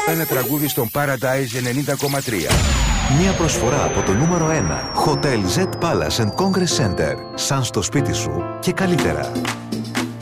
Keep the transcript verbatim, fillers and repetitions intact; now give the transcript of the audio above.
Ένα τραγούδι στον Paradise ενενήντα κόμμα τρία. Μια προσφορά από το νούμερο ένα Hotel Z Palace and Congress Center. Σαν στο σπίτι σου και καλύτερα.